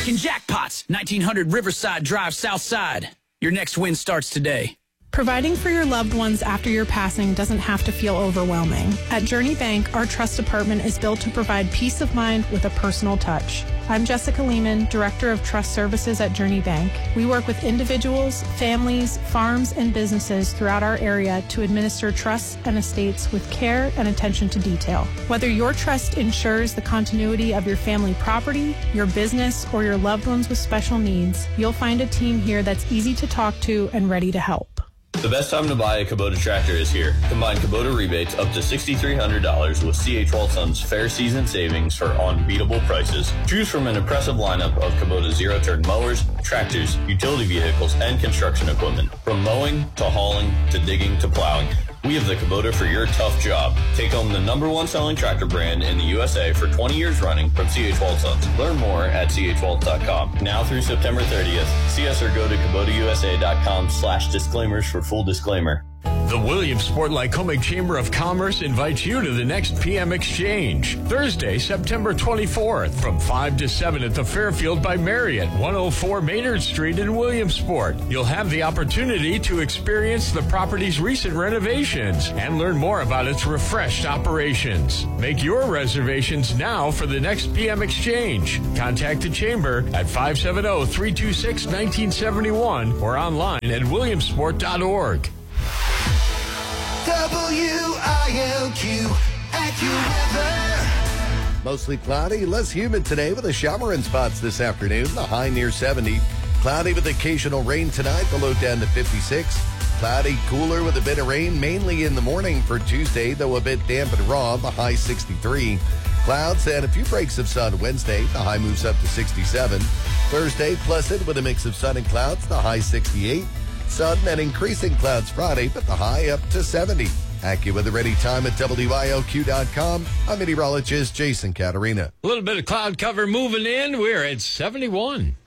American Jackpots, 1900 Riverside Drive, Southside. Your next win starts today. Providing for your loved ones after your passing doesn't have to feel overwhelming. At Journey Bank, our trust department is built to provide peace of mind with a personal touch. I'm Jessica Lehman, Director of Trust Services at Journey Bank. We work with individuals, families, farms, and businesses throughout our area to administer trusts and estates with care and attention to detail. Whether your trust ensures the continuity of your family property, your business, or your loved ones with special needs, you'll find a team here that's easy to talk to and ready to help. The best time to buy a Kubota tractor is here. Combine Kubota rebates up to $6,300 with C.H. Walton's Fair Season Savings for unbeatable prices. Choose from an impressive lineup of Kubota zero-turn mowers, tractors, utility vehicles, and construction equipment. From mowing to hauling to digging to plowing, we have the Kubota for your tough job. Take home the #1 selling tractor brand in the USA for 20 years running from C.H. Waltons. Learn more at chwalt.com. Now through September 30th. See us or go to KubotaUSA.com/disclaimers for full disclaimer. The Williamsport Lycoming Chamber of Commerce invites you to the next PM Exchange, Thursday, September 24th, from 5 to 7 at the Fairfield by Marriott, 104 Maynard Street in Williamsport. You'll have the opportunity to experience the property's recent renovations and learn more about its refreshed operations. Make your reservations now for the next PM Exchange. Contact the Chamber at 570-326-1971 or online at williamsport.org. WILQ AccuWeather. Mostly cloudy, less humid today with a shower in spots this afternoon. The high near 70. Cloudy with occasional rain tonight, the low down to 56. Cloudy, cooler with a bit of rain, mainly in the morning for Tuesday, though a bit damp and raw, the high 63. Clouds and a few breaks of sun Wednesday, the high moves up to 67. Thursday, pleasant with a mix of sun and clouds, the high 68. Sun and increasing clouds Friday, but the high up to 70. AccuWeather anytime at WILQ.com. I'm meteorologist Jason Caterina. A little bit of cloud cover moving in. We're at 71.